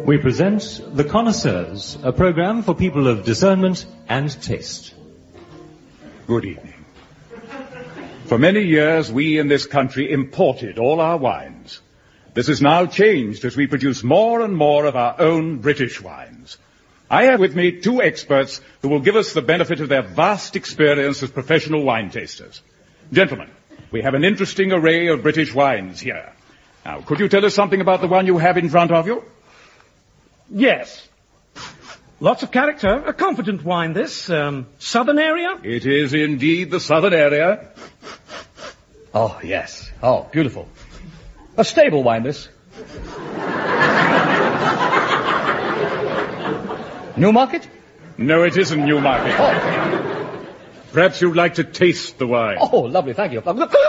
We present The Connoisseurs, a program for people of discernment and taste. Good evening. For many years, we in this country imported all our wines. This has now changed as we produce more and more of our own British wines. I have with me two experts who will give us the benefit of their vast experience as professional wine tasters. Gentlemen, we have an interesting array of British wines here. Now, could you tell us something about the one you have in front of you? Yes. Lots of character. A confident wine, this. Southern area? It is indeed the southern area. Oh, yes. Oh, beautiful. A stable wine, this. Newmarket? No, it isn't Newmarket. Oh. Perhaps you'd like to taste the wine. Oh, lovely, thank you.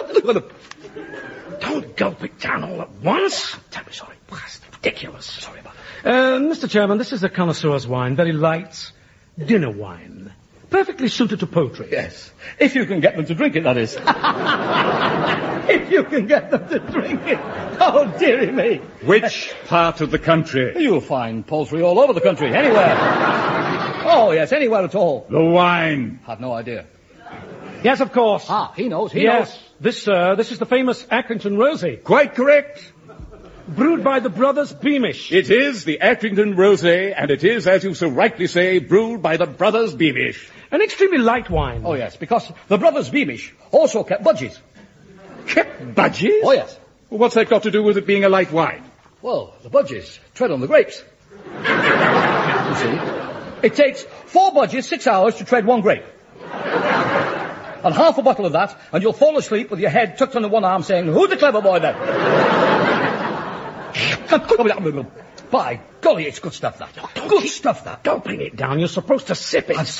Don't gulp it down all at once. I'm terribly sorry. That's ridiculous. Sorry about that. Mr. Chairman, this is a connoisseur's wine. Very light. Dinner wine. Perfectly suited to poultry. Yes. If you can get them to drink it, that is. If you can get them to drink it. Oh, dearie me. Which part of the country? You'll find poultry all over the country. Anywhere. Oh, yes, anywhere at all. The wine. Had no idea. Yes, of course. Ah, he knows. Yes. This is the famous Accrington Rosé. Quite correct. Brewed by the brothers Beamish. It is the Accrington Rosé, and it is, as you so rightly say, brewed by the brothers Beamish. An extremely light wine. Oh, yes, because the brothers Beamish also kept budgies. Kept budgies? Oh, yes. Well, what's that got to do with it being a light wine? Well, the budgies tread on the grapes. You see, it takes 4 budgies 6 hours to tread 1 grape. And half a bottle of that, and you'll fall asleep with your head tucked under one arm saying, "Who's the clever boy then?" By golly, it's good stuff, that. Good stuff, that. Don't bring it down. You're supposed to sip it.